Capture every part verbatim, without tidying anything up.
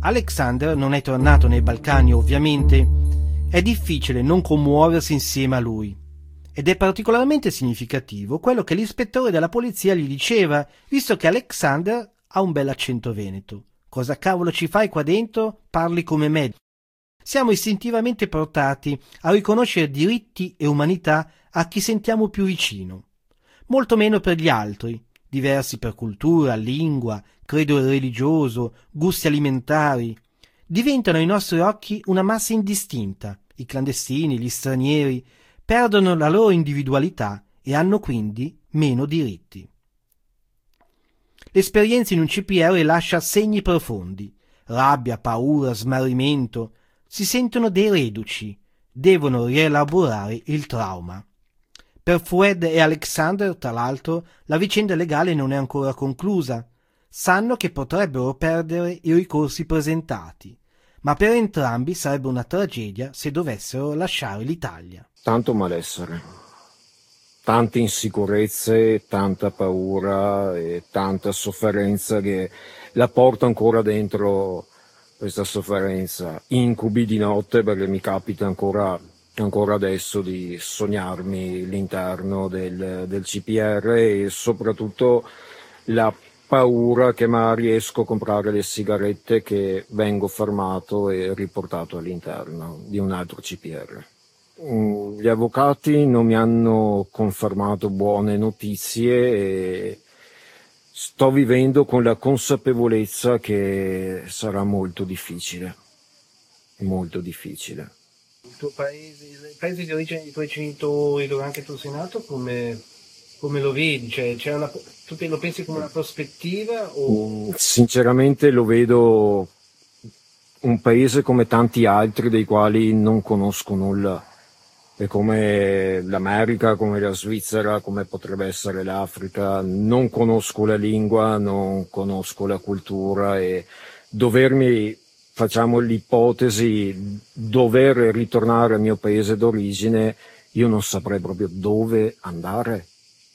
Alexander non è tornato nei Balcani, ovviamente. È difficile non commuoversi insieme a lui. Ed è particolarmente significativo quello che l'ispettore della polizia gli diceva, visto che Alexander ha un bel accento veneto. Cosa cavolo ci fai qua dentro? Parli come me. Siamo istintivamente portati a riconoscere diritti e umanità a chi sentiamo più vicino. Molto meno per gli altri, diversi per cultura, lingua, credo religioso, gusti alimentari. Diventano ai nostri occhi una massa indistinta. I clandestini, gli stranieri, perdono la loro individualità e hanno quindi meno diritti. L'esperienza in un C P R lascia segni profondi. Rabbia, paura, smarrimento. Si sentono dei reduci. Devono rielaborare il trauma. Per Fouad e Alexander, tra l'altro, la vicenda legale non è ancora conclusa. Sanno che potrebbero perdere i ricorsi presentati, ma per entrambi sarebbe una tragedia se dovessero lasciare l'Italia. Tanto malessere, tante insicurezze, tanta paura e tanta sofferenza che la porto ancora dentro questa sofferenza. Incubi di notte, perché mi capita ancora, ancora adesso di sognarmi l'interno del, del C P R, e soprattutto la paura che mai riesco a comprare le sigarette, che vengo fermato e riportato all'interno di un altro C P R. Gli avvocati non mi hanno confermato buone notizie e sto vivendo con la consapevolezza che sarà molto difficile, molto difficile. Il tuo paese, il paese di origine dei tuoi genitori, dove anche tu sei nato, come, come lo vedi? Cioè, c'è una, tu lo pensi come una prospettiva? O... Sinceramente lo vedo un paese come tanti altri dei quali non conosco nulla. È come l'America, come la Svizzera, come potrebbe essere l'Africa. Non conosco la lingua, non conosco la cultura, e dovermi, facciamo l'ipotesi, dover ritornare al mio paese d'origine, io non saprei proprio dove andare.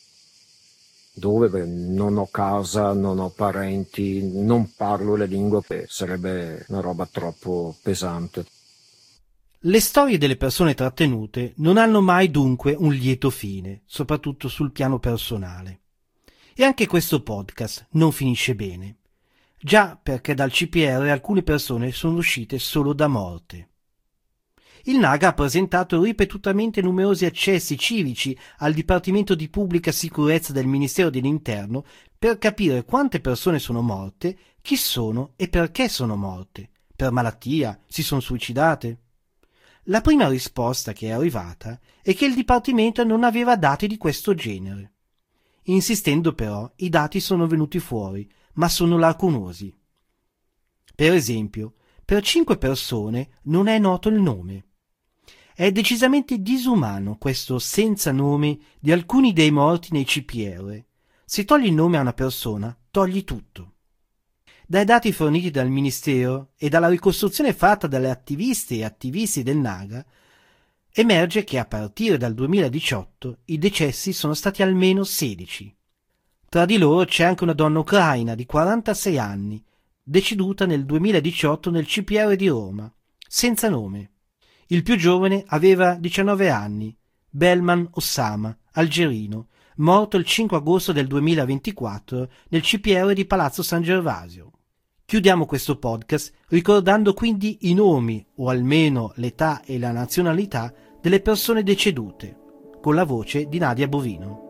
Dove? Beh, non ho casa, non ho parenti, non parlo la lingua, sarebbe una roba troppo pesante. Le storie delle persone trattenute non hanno mai dunque un lieto fine, soprattutto sul piano personale. E anche questo podcast non finisce bene. Già perché dal C P R alcune persone sono uscite solo da morte. Il Naga ha presentato ripetutamente numerosi accessi civici al Dipartimento di Pubblica Sicurezza del Ministero dell'Interno per capire quante persone sono morte, chi sono e perché sono morte. Per malattia? Si sono suicidate? La prima risposta che è arrivata è che il Dipartimento non aveva dati di questo genere. Insistendo però, i dati sono venuti fuori, ma sono lacunosi. Per esempio, per cinque persone non è noto il nome. È decisamente disumano questo senza nome di alcuni dei morti nei C P R. Se togli il nome a una persona, togli tutto. Dai dati forniti dal Ministero e dalla ricostruzione fatta dalle attiviste e attivisti del Naga, emerge che a partire dal duemiladiciotto i decessi sono stati almeno sedici. Tra di loro c'è anche una donna ucraina di quarantasei anni, deceduta nel duemiladiciotto nel C P R di Roma, senza nome. Il più giovane aveva diciannove anni, Belman Ossama, algerino, morto il cinque agosto del duemilaventiquattro nel C P R di Palazzo San Gervasio. Chiudiamo questo podcast ricordando quindi i nomi, o almeno l'età e la nazionalità, delle persone decedute, con la voce di Nadia Bovino.